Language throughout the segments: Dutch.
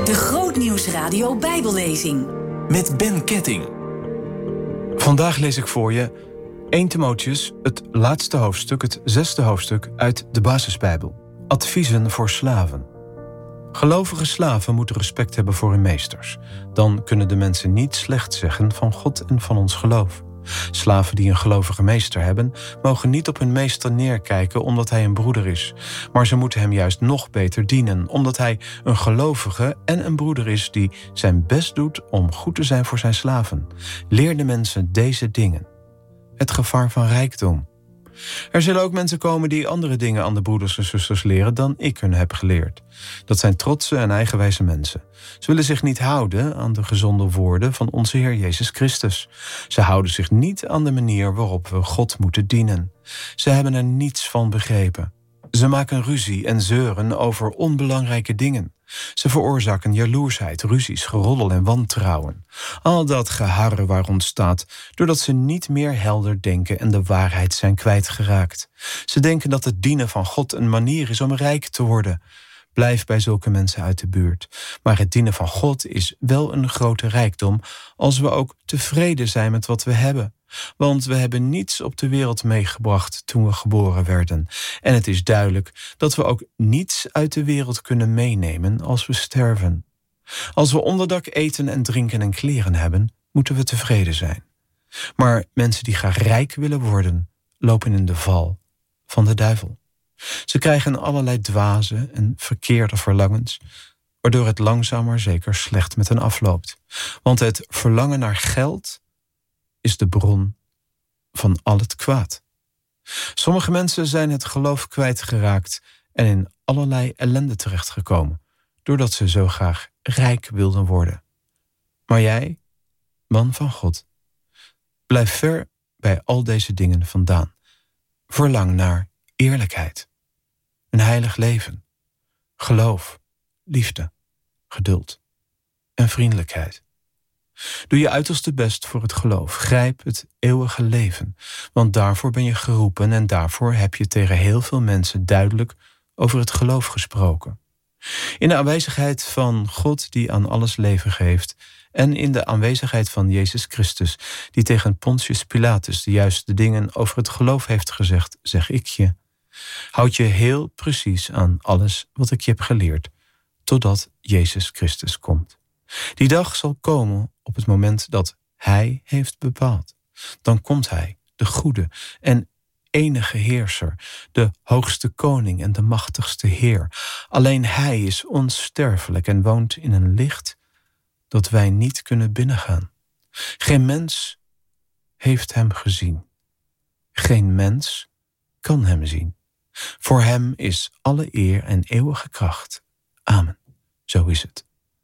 De Grootnieuwsradio Bijbellezing. Met Ben Ketting. Vandaag lees ik voor je 1 Timotheüs, het laatste hoofdstuk, het 6e hoofdstuk uit de Basisbijbel. Adviezen voor slaven. Gelovige slaven moeten respect hebben voor hun meesters. Dan kunnen de mensen niet slecht zeggen van God en van ons geloof. Slaven die een gelovige meester hebben, mogen niet op hun meester neerkijken omdat hij een broeder is. Maar ze moeten hem juist nog beter dienen, omdat hij een gelovige en een broeder is die zijn best doet om goed te zijn voor zijn slaven. Leer de mensen deze dingen. Het gevaar van rijkdom. Er zullen ook mensen komen die andere dingen aan de broeders en zusters leren dan ik hun heb geleerd. Dat zijn trotse en eigenwijze mensen. Ze willen zich niet houden aan de gezonde woorden van onze Heer Jezus Christus. Ze houden zich niet aan de manier waarop we God moeten dienen. Ze hebben er niets van begrepen. Ze maken ruzie en zeuren over onbelangrijke dingen. Ze veroorzaken jaloersheid, ruzies, geroddel en wantrouwen. Al dat geharre waar ontstaat doordat ze niet meer helder denken en de waarheid zijn kwijtgeraakt. Ze denken dat het dienen van God een manier is om rijk te worden. Blijf bij zulke mensen uit de buurt. Maar het dienen van God is wel een grote rijkdom als we ook tevreden zijn met wat we hebben. Want we hebben niets op de wereld meegebracht toen we geboren werden. En het is duidelijk dat we ook niets uit de wereld kunnen meenemen als we sterven. Als we onderdak, eten en drinken en kleren hebben, moeten we tevreden zijn. Maar mensen die graag rijk willen worden, lopen in de val van de duivel. Ze krijgen allerlei dwaze en verkeerde verlangens, waardoor het langzaam maar zeker slecht met hen afloopt. Want het verlangen naar geld is de bron van al het kwaad. Sommige mensen zijn het geloof kwijtgeraakt en in allerlei ellende terechtgekomen, doordat ze zo graag rijk wilden worden. Maar jij, man van God, blijf ver bij al deze dingen vandaan. Verlang naar eerlijkheid, een heilig leven, geloof, liefde, geduld en vriendelijkheid. Doe je uiterste best voor het geloof. Grijp het eeuwige leven. Want daarvoor ben je geroepen en daarvoor heb je tegen heel veel mensen duidelijk over het geloof gesproken. In de aanwezigheid van God die aan alles leven geeft en in de aanwezigheid van Jezus Christus die tegen Pontius Pilatus de juiste dingen over het geloof heeft gezegd, zeg ik je. Houd je heel precies aan alles wat ik je heb geleerd, totdat Jezus Christus komt. Die dag zal komen op het moment dat Hij heeft bepaald. Dan komt Hij, de goede en enige heerser, de hoogste koning en de machtigste Heer. Alleen Hij is onsterfelijk en woont in een licht dat wij niet kunnen binnengaan. Geen mens heeft Hem gezien. Geen mens kan Hem zien. Voor Hem is alle eer en eeuwige kracht. Amen. Zo is het.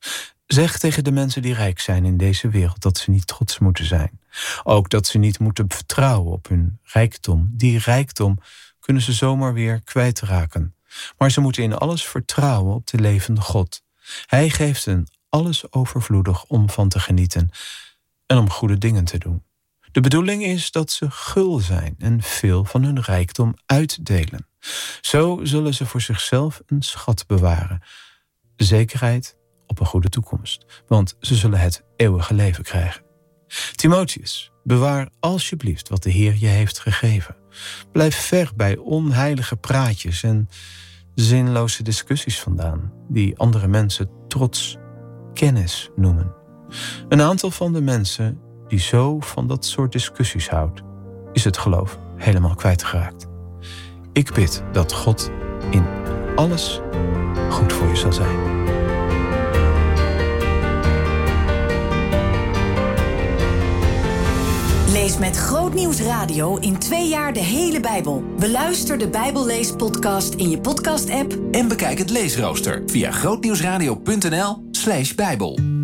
Zeg tegen de mensen die rijk zijn in deze wereld dat ze niet trots moeten zijn. Ook dat ze niet moeten vertrouwen op hun rijkdom. Die rijkdom kunnen ze zomaar weer kwijtraken. Maar ze moeten in alles vertrouwen op de levende God. Hij geeft hen alles overvloedig om van te genieten en om goede dingen te doen. De bedoeling is dat ze gul zijn en veel van hun rijkdom uitdelen. Zo zullen ze voor zichzelf een schat bewaren. De zekerheid op een goede toekomst, want ze zullen het eeuwige leven krijgen. Timotheüs, bewaar alsjeblieft wat de Heer je heeft gegeven. Blijf ver bij onheilige praatjes en zinloze discussies vandaan, die andere mensen trots kennis noemen. Een aantal van de mensen die zo van dat soort discussies houdt, is het geloof helemaal kwijtgeraakt. Ik bid dat God in alles goed voor je zal zijn. Lees met Grootnieuws Radio in 2 jaar de hele Bijbel. Beluister de Bijbelleespodcast in je podcast-app En bekijk het leesrooster via grootnieuwsradio.nl/Bijbel.